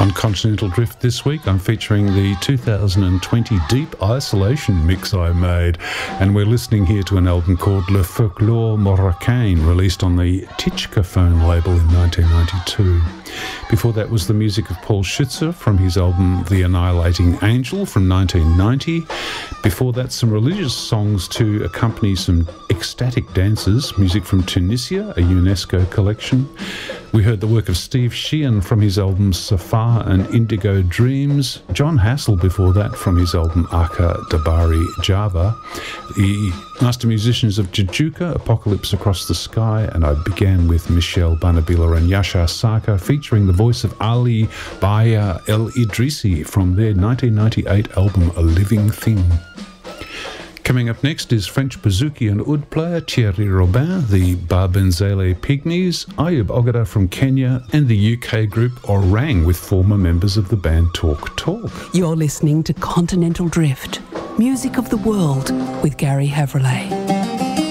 On Continental Drift this week, I'm featuring the 2020 Deep Isolation mix I made, and we're listening here to an album called Le Folklore Marocain, released on the Titchkaphone label in 1992. Before that was the music of Paul Schütze from his album The Annihilating Angel from 1990. Before that, some religious songs to accompany some ecstatic dances, music from Tunisia, a UNESCO collection. We heard the work of Steve Sheehan from his album Safar and Indigo Dreams. John Hassel before that from his album Aka Dabari Java. The master musicians of Jajuka, Apocalypse Across the Sky, and I began with Michel Banabila and Yasha Saka featuring the voice of Ali Baya El Idrisi from their 1998 album A Living Thing. Coming up next is French bouzouki and oud player Thierry Robin, the Barbenzele Pygmies, Ayub Ogada from Kenya, and the UK group Orang with former members of the band Talk Talk. You're listening to Continental Drift, music of the world with Gary Havrelay.